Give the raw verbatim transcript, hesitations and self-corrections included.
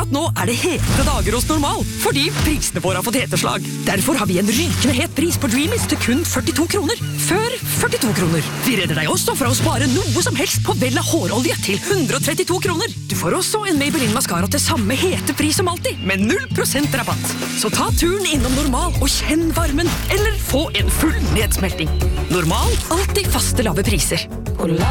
Akkurat nå er det hete dager hos Normal, fordi prisene våre har fått heteslag. Derfor har vi en rykende het pris på Dreamies til kun førtito kroner. Før førtito kroner. Vi redder deg også fra å spare noe som helst på Vella hårolje til hundre og trettito kroner. Du får også en Maybelline Mascara til samme hete pris som alltid, med null prosent rabatt. Så ta turen innom Normal og kjenn varmen, eller få en full nedsmelting. Normal, alltid faste lave priser.